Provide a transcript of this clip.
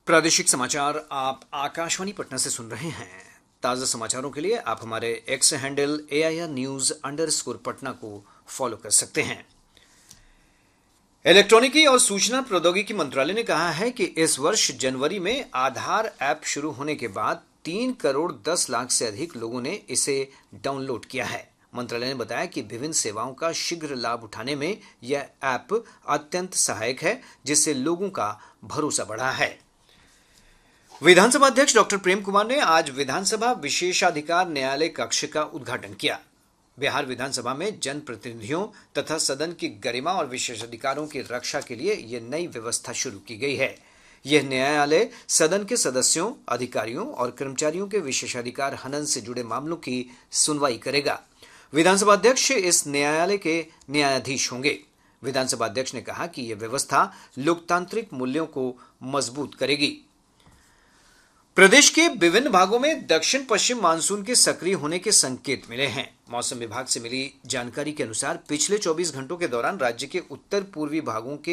प्रादेशिक समाचार आप आकाशवाणी पटना से सुन रहे हैं। ताज़ा समाचारों के लिए आप हमारे एक्स हैंडल AIR_News_पटना को फॉलो कर सकते हैं। इलेक्ट्रॉनिकी और सूचना प्रौद्योगिकी मंत्रालय ने कहा है कि इस वर्ष जनवरी में आधार ऐप शुरू होने के बाद 3 करोड़ 10 लाख से अधिक लोगों ने इसे डाउनलोड किया है। मंत्रालय ने बताया कि विभिन्न सेवाओं का शीघ्र लाभ उठाने में यह ऐप अत्यंत सहायक है, जिससे लोगों का भरोसा बढ़ा है। विधानसभा अध्यक्ष डॉक्टर प्रेम कुमार ने आज विधानसभा विशेषाधिकार न्यायालय कक्ष का उद्घाटन किया। बिहार विधानसभा में जनप्रतिनिधियों तथा सदन की गरिमा और विशेषाधिकारों की रक्षा के लिए यह नई व्यवस्था शुरू की गई है। यह न्यायालय सदन के सदस्यों, अधिकारियों और कर्मचारियों के विशेषाधिकार हनन से जुड़े मामलों की सुनवाई करेगा। विधानसभा अध्यक्ष इस न्यायालय के न्यायाधीश होंगे। विधानसभा अध्यक्ष ने कहा कि यह व्यवस्था लोकतांत्रिक मूल्यों को मजबूत करेगी। प्रदेश के विभिन्न भागों में दक्षिण पश्चिम मानसून के सक्रिय होने के संकेत मिले हैं। मौसम विभाग से मिली जानकारी के अनुसार पिछले 24 घंटों के दौरान राज्य के उत्तर पूर्वी भागों के